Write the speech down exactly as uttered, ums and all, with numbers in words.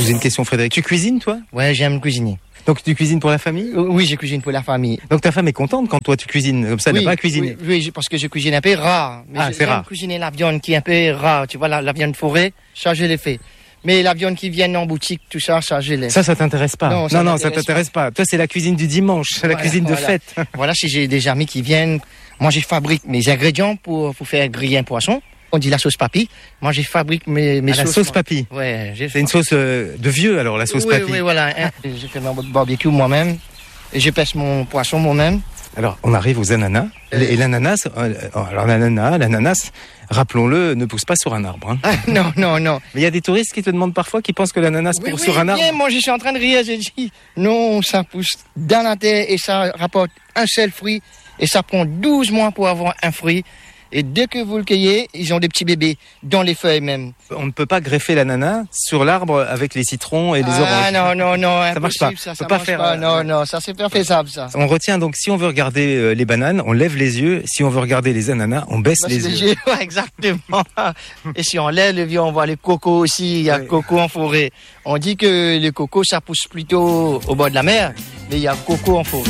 poser une question, Frédéric. Tu cuisines, toi? Ouais, j'aime cuisiner. Donc tu cuisines pour la famille? Oui, je cuisine pour la famille. Donc ta femme est contente quand toi tu cuisines comme ça, elle oui, n'a pas cuisiné. Oui, oui, parce que je cuisine un peu rare. Mais ah, je, c'est rare. cuisiner la viande qui est un peu rare. Tu vois, la, la viande forêt, ça je l'ai fait. Mais la viande qui vient en boutique, tout ça, ça je l'ai. Ça, ça t'intéresse pas? Non, ça non, non, ça t'intéresse pas. pas. Toi, c'est la cuisine du dimanche, c'est voilà, la cuisine de voilà. fête. Voilà, si j'ai des amis qui viennent, moi je fabrique mes ingrédients pour, pour faire griller un poisson. On dit la sauce papy. Moi, je fabrique mes, mes ah, sauces. La sauce papy. Ouais. C'est une sauce euh, de vieux, alors, la sauce oui, papy. Oui, voilà. Hein. Je fais mon barbecue moi-même. Et je pèse mon poisson moi-même. Alors, on arrive aux ananas. Euh... Et l'ananas, alors l'ananas, l'ananas, rappelons-le, ne pousse pas sur un arbre. Hein. Ah, non, non, non. Mais il y a des touristes qui te demandent parfois, qui pensent que l'ananas oui, pousse oui, sur un arbre. Bien, moi, je suis en train de rire. J'ai dit, non, ça pousse dans la terre et ça rapporte un seul fruit. Et ça prend douze mois pour avoir un fruit. Et dès que vous le cueillez, ils ont des petits bébés, dans les feuilles même. On ne peut pas greffer l'ananas sur l'arbre avec les citrons et les ah, oranges. Ah non, non, non, ça marche pas. Ça, on ça peut pas marche faire. Pas. Non, non, ça c'est pas faisable ça. On retient donc, si on veut regarder euh, les bananes, on lève les yeux. Si on veut regarder les ananas, on baisse bah, les, les yeux. yeux. Exactement. Et si on lève les yeux, on voit les cocos aussi. Il y a ouais. Coco en forêt. On dit que les cocos, ça pousse plutôt au bord de la mer, mais il y a coco en forêt.